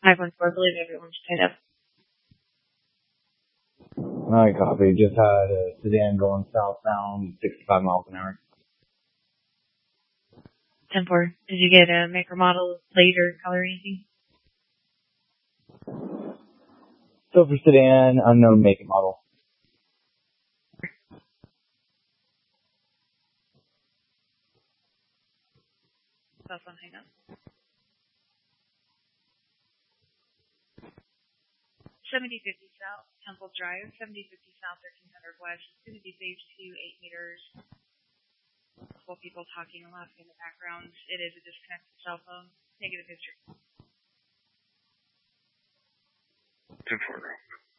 514, I believe everyone's tied up. Alright, copy. Just had a sedan going southbound, 65 miles an hour. 10-4. Did you get a make or model, plate, or color or anything? Silver sedan, unknown make and model. Cell phone hang up. 7050 South, Temple Drive, 7050 South, 1300 West. It's going to be saved to 8 meters. Multiple people talking and laughing in the background. It is a disconnected cell phone. Negative history. 10-4.